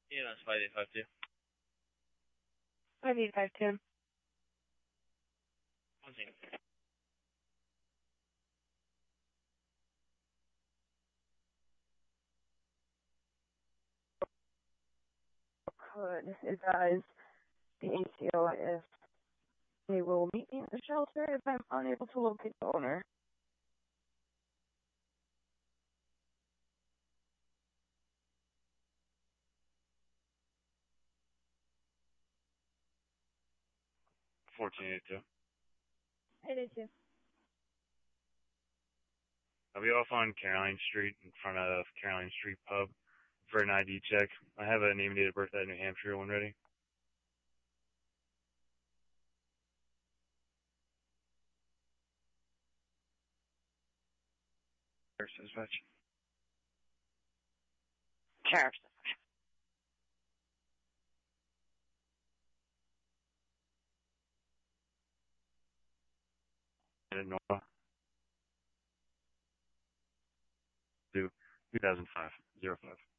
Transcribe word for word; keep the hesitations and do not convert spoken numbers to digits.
Yeah, that's five eight five two. five eight five two. One second. Could advise the A C O if they will meet me at the shelter if I'm unable to locate the owner. fourteen eighty-two. eight eight two. I'll be off on Caroline Street in front of Caroline Street Pub for an I D check. I have a name and date of birth at New Hampshire when ready. Sheriff's Dispatch. Sheriff's. Nora. Two, two thousand five, zero five.